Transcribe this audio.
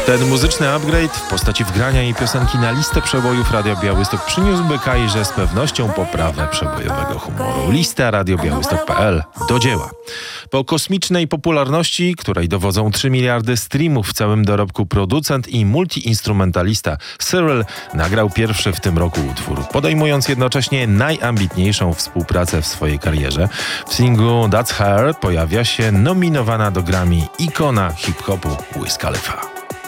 Ten muzyczny upgrade w postaci wgrania jej piosenki na listę przebojów Radia Białystok przyniósłby Kairze z pewnością poprawę przebojowego humoru. Lista radiobiałystok.pl. Do dzieła. Po kosmicznej popularności, której dowodzą 3 miliardy streamów w całym dorobku, producent i multiinstrumentalista Cyril nagrał pierwszy w tym roku utwór, podejmując jednocześnie najambitniejszą współpracę w swojej karierze. W singlu That's Her pojawia się nominowana do Grammy ikona hip-hopu Wiz Khalifa.